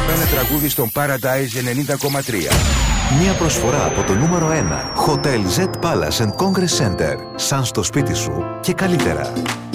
Ένα τραγούδι στον Paradise 90,3. Μια προσφορά από το νούμερο 1 Hotel Z Palace and Congress Center. Σαν στο σπίτι σου και καλύτερα.